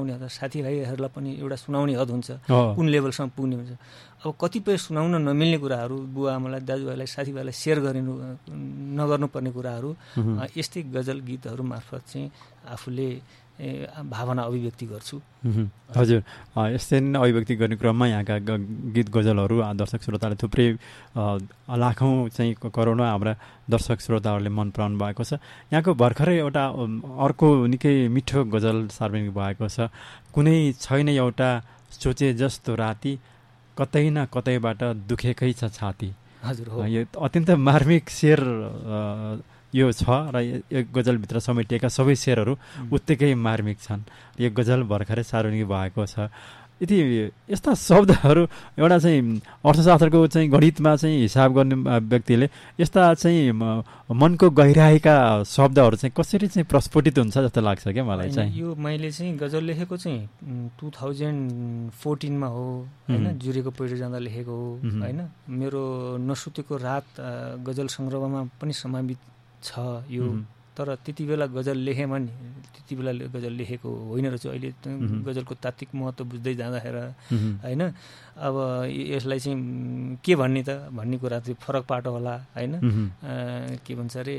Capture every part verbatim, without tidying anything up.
सुनाउने हद, साथीभाइहरूलाई पनि एउटा सुनाउने हद हुन्छ, कुन लेभलसम्म पुग्ने हुन्छ। अब कतिपय सुनाउन नमिल्ने कुराहरू बुवा आमालाई, दाजुभाइलाई, साथीभाइलाई सेयर गरिनु नगर्नुपर्ने कुराहरू यस्तै गजल गीतहरू मार्फत चाहिँ आफूले भावना अभिव्यक्ति गर्छु। हजुर, यस्तै नै अभिव्यक्ति गर्ने क्रममा यहाँका गीत गजलहरू दर्शक श्रोताले थुप्रै लाखौँ चाहिँ करोडौँ हाम्रा दर्शक श्रोताहरूले मन पराउनु भएको छ। यहाँको भर्खरै एउटा अर्को निकै मिठो गजल सार्वजनिक भएको छ, कुनै छैन एउटा सोचे जस्तो राति, कतै न कतैबाट दुखेकै छ छाती। हजुर हो, यो अत्यन्त मार्मिक शेर यो छ र यो गजलभित्र समेटिएका सबै शेरहरू उत्तिकै मार्मिक छन्। यो गजल भर्खरै सार्वजनिक भएको छ। यति यस्ता शब्दहरू एउटा चाहिँ अर्थशास्त्रको चाहिँ गणितमा चाहिँ हिसाब गर्ने व्यक्तिले यस्ता चाहिँ मनको गहिराइका शब्दहरू चाहिँ कसरी चाहिँ प्रस्फुटित हुन्छ जस्तो लाग्छ क्या मलाई चाहिँ। यो मैले चाहिँ गजल लेखेको चाहिँ टु थाउजन्ड फोर्टिनमा हो होइन, जुरेको पहिरो जाँदा लेखेको हो होइन। मेरो नसुतेको रात गजल सङ्ग्रहमा पनि समावित छ यो, तर त्यति बेला गजल लेखेमा नि त्यति बेला गजल लेखेको होइन रहेछ। अहिले गजलको तात्विक महत्त्व बुझ्दै जाँदाखेरि होइन, अब यसलाई चाहिँ के भन्ने त भन्ने कुरा चाहिँ फरक पाटो होला होइन। के भन्छ अरे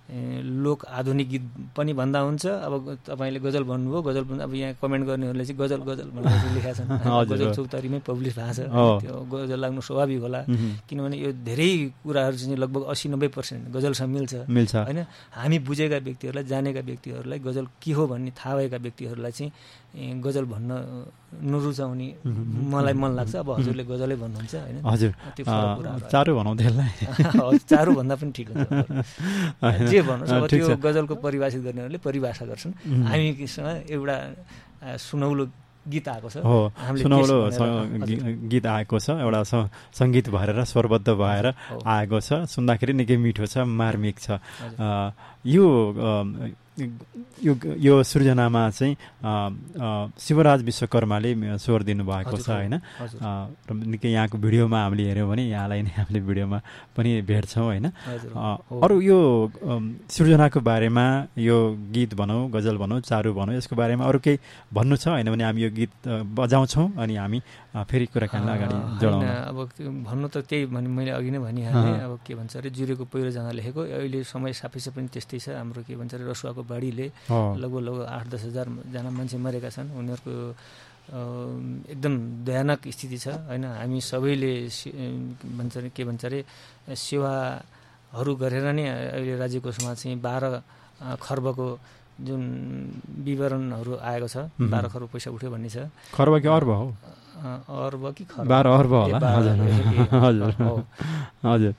लोक आधुनिक गीत पनि भन्दा हुन्छ। अब तपाईँले गजल भन्नुभयो, गजल भन्दा अब यहाँ कमेन्ट गर्नेहरूले चाहिँ गजल गजल भनेर लेखेका छन्। गजल चौतारीमै पब्लिस भएको छ, त्यो गजल लाग्नु स्वाभाविक होला, किनभने यो धेरै कुराहरू चाहिँ लगभग अस्सी नब्बे पर्सेन्ट गजलसँग मिल्छ मिल्छ होइन। हामी बुझेका व्यक्तिहरूलाई, जानेका व्यक्तिहरूलाई, गजल के हो भन्ने थाहा भएका व्यक्तिहरूलाई चाहिँ गजल भन्न नरुचाउने मलाई मन लाग्छ। अब हजुरले गजलै भन्नुहुन्छ होइन। हजुर, चारु भनौँ त्यसलाई, चारु भन्दा पनि ठिक हुन्छ, जे भन्नुहोस्। अब त्यो गजलको परिभाषित गर्नेहरूले परिभाषा गर्छन्। हामीसँग एउटा सुनौलो गीत आएको छ, सुनौलो गीत आएको छ, एउटा सङ्गीत भएर स्वरबद्ध भएर आएको छ, सुन्दाखेरि निकै मिठो छ, मार्मिक छ। यो यो यो सृजनामा चाहिँ शिवराज विश्वकर्माले स्वर दिनुभएको छ होइन। निकै यहाँको भिडियोमा हामीले हेऱ्यौँ भने यहाँलाई नै हामीले भिडियोमा पनि भेट्छौँ होइन। अरू यो सृजनाको बारेमा, यो गीत भनौँ, गजल भनौँ, चारु भनौँ, यसको बारेमा अरू केही भन्नु छ होइन भने हामी यो गीत बजाउँछौँ अनि हामी फेरि कुराकानीलाई अगाडि जोडाउँ। अब भन्नु त त्यही भने मैले अघि नै भनिहालेँ। अब के भन्छ अरे जुरेको पहिरो जाँदा लेखेको, अहिले समय सापेक्ष पनि त्यस्तै छ। हाम्रो के भन्छ अरे रसुवाको बाढीले लगभग लगभग आठ दस हजारजना मान्छे मरेका छन्। उनीहरूको एकदम भयानक स्थिति छ होइन। हामी सबैले भन्छ अरे के भन्छ अरे सेवाहरू गरेर नै अहिले राज्य कोषमा चाहिँ बाह्र खर्बको जुन विवरणहरू आएको छ, बाह्र खर्ब पैसा उठ्यो भन्ने छ। खर्ब कि अर्ब हो? अर्ब कि खर्ब? बाह्र अर्ब होला। हजुर हजुर हजुर।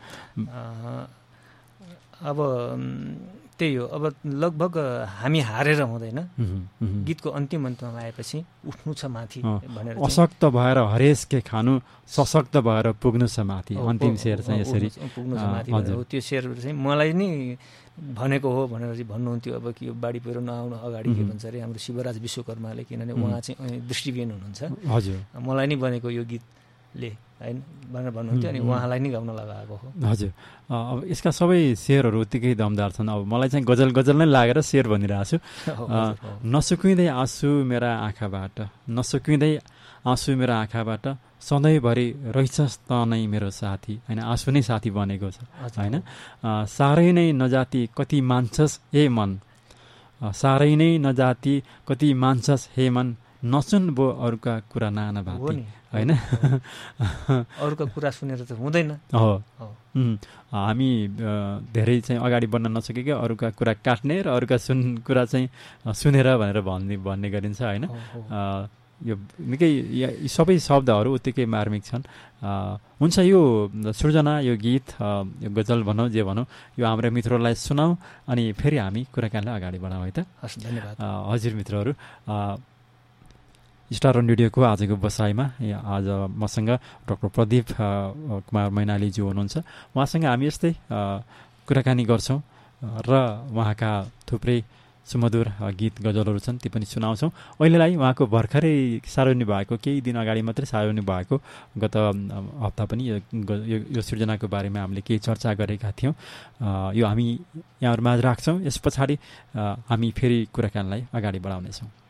अब त्यही हो। अब लगभग हामी हारेर हुँदैन, गीतको अन्तिम अन्त्यमा आएपछि उठ्नु छ माथि भनेर, अशक्त भएर हरेस के खानु, सशक्त भएर पुग्नु छ माथि। अन्तिम शेर चाहिँ यसरी पुग्नु छ माथि हो। त्यो शेर चाहिँ मलाई नै भनेको हो भनेर चाहिँ भन्नुहुन्थ्यो। अब कि बाढी पहिरो नआउनु अगाडि के भन्छ अरे हाम्रो शिवराज विश्वकर्माले, किनभने उहाँ चाहिँ दृष्टिविहीन हुनुहुन्छ। हजुर, मलाई नै बनेको यो गीतले होइन भनेर भन्नुहुन्थ्यो, अनि उहाँलाई नै गाउन लगाएको हो। हजुर, अब यसका सबै शेरहरू उत्तिकै दमदार छन्। अब मलाई चाहिँ गजल गजल नै लागेर शेर भनिरहेको छु। नसुकिँदै आँसु मेरा आँखाबाट, नसुकिँदै आँसु मेरो आँखाबाट, सधैँभरि रहेछस् त नै मेरो साथी होइन। आँसु नै साथी बनेको छ होइन। साह्रै नै नजाति कति मान्छस् हे मन, साह्रै नै नजाति कति मान्छस् हे मन, नसुन बो अरूका कुरा नाना भाती होइन। अरूका कुरा सुनेर त हुँदैन। हो, हामी धेरै चाहिँ अगाडि बढ्न नसकेको अरूका कुरा काट्ने र अरूका सुन कुरा चाहिँ सुनेर भनेर भन्ने भन्ने गरिन्छ होइन। यो निकै यी सबै शब्दहरू उत्तिकै मार्मिक छन्। हुन्छ, यो सृजना, यो गीत, यो गजल भनौँ जे भनौँ, यो हाम्रा मित्रहरूलाई सुनाऊ अनि फेरि हामी कुराकानीलाई अगाडि बढाउँ है त। हस्, धन्यवाद। हजुर मित्रहरू, स्टार अन रेडियोको आजको बसाइमा आज मसँग डाक्टर प्रदीप कुमार मैनालीज्यू हुनुहुन्छ। उहाँसँग हामी यस्तै कुराकानी गर्छौँ र उहाँका थुप्रै सुमधुर गीत गजलहरू छन्, ती पनि सुनाउँछौँ। अहिलेलाई उहाँको भर्खरै सार्वजनिक भएको, केही दिन अगाडि मात्रै सार्वजनिक भएको, गत हप्ता पनि यो यो सृजनाको बारेमा हामीले केही चर्चा गरेका थियौँ। यो हामी यहाँहरूमा राख्छौँ। यस पछाडि हामी फेरि कुराकानीलाई अगाडि बढाउनेछौँ।